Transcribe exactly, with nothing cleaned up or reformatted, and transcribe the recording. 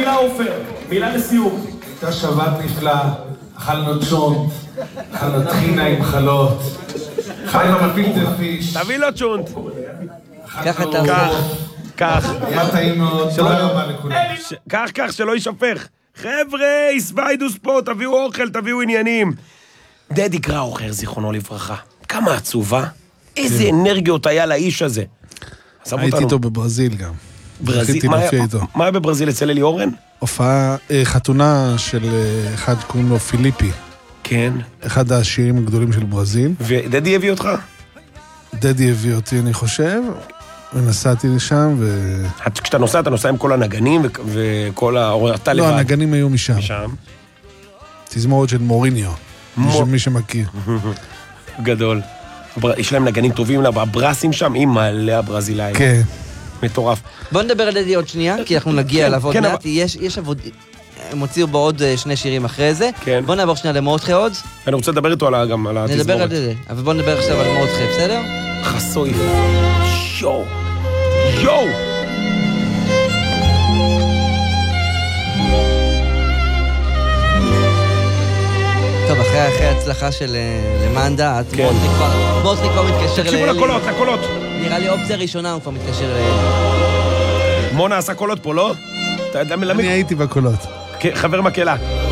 מילה עופר, מילה לסיום. הייתה שבת נפלאה, אכלנו צ'ונט, אכלנו טחינה עם חלות, אכלנו מפילטר פיש. תביא לו צ'ונט. קח את ה... קח, קח. היה טעים מאוד, תודה רבה לכולם. קח, קח, שלא יישפך. חבר'ה, הסווידוס פה, תביאו אוכל, תביאו עניינים. דדי קראוכר, זיכרונו לברכה. כמה עצובה. איזה אנרגיות היה לאיש הזה. הייתי איתו בברזיל גם. ברזיל, מה היה בברזיל אצל אלי אורן? הופעה, חתונה של אחד קוראים לו פיליפי. כן. אחד השירים הגדולים של ברזיל. ודדי הביא אותך? דדי הביא אותי, אני חושב, ונסעתי לשם ו... כשאתה נוסע, אתה נוסע עם כל הנגנים וכל ה... אתה לבד. לא, הנגנים היו משם. משם. תזמורת של מוריניו, מי שמכיר. גדול. יש להם נגנים טובים, הברסים שם, עם מלא הברזילאים. כן. מטורף. בוא נדבר על דדי עוד שנייה, כי אנחנו נגיע אליו עוד מעט. יש עבוד... הם הוציאו בו עוד שני שירים אחרי זה. בוא נעבור שנייה למורדכי הודס. אני רוצה לדבר איתו גם על התזמורת. נדבר על זה, אבל בוא נדבר עכשיו על מורדכי, בסדר? חסוי. יואו. יואו. טוב, אחרי ההצלחה של למנדה, מורדכי כבר מתקשר לאלי. תקשיבו לקולות, לקולות. נראה לי אופציה ראשונה, הוא כבר מתקשר לאלי. מונה עשה קולות פה, לא? אני הייתי בקולות. חבר מקהלה.